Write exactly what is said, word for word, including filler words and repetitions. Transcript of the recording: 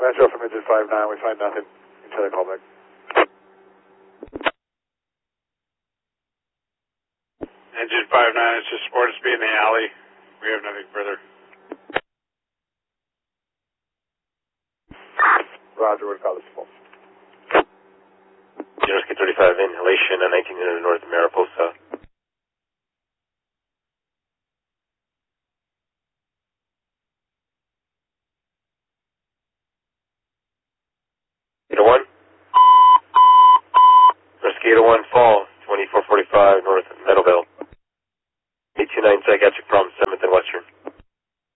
Metro from engine five nine, we find nothing. Until they call back. Engine five nine, it's just sport speed in the alley. We have nothing further. Roger, we'll call this full. Uniski thirty-five, inhalation on nineteen hundred north of Mariposa. eight oh one. Rescue eight oh one, fall, twenty-four forty-five north of Meadowville. eight two nine psychiatric problem, seventh and Western.